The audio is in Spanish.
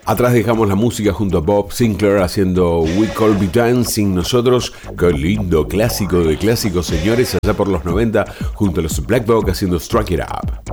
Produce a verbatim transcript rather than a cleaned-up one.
Atrás dejamos la música junto a Bob Sinclair haciendo We Call Be Dancing. Nosotros, qué lindo clásico de clásicos, señores, allá por los noventa, junto a los Black Dog haciendo Strike It Up.